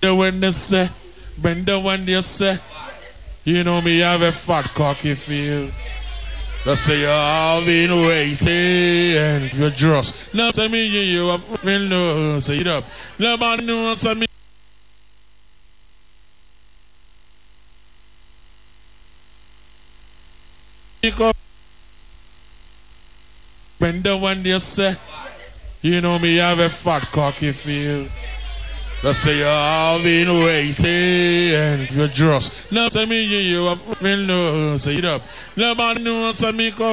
when they say, bend the when you say, you know me have a fat cocky feel. They say you all been waiting for dross. Now tell me you have been no, say it up. Nobody knows me. Bend the when you say, you know me have a fat cocky feel. They say you all been waiting for dross. Now tell me you have been no, say it up. Nobody knows me come.